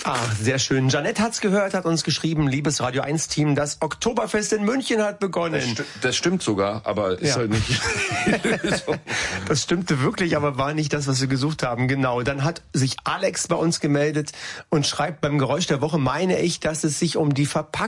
Ach, sehr schön. Janette hat's gehört, hat uns geschrieben, liebes Radio 1 Team, das Oktoberfest in München hat begonnen. Das stimmt sogar, aber ist halt nicht die Lösung. Das stimmte wirklich, aber war nicht das, was wir gesucht haben. Genau. Dann hat sich Alex bei uns gemeldet und schreibt, beim Geräusch der Woche meine ich, dass es sich um die Verpackung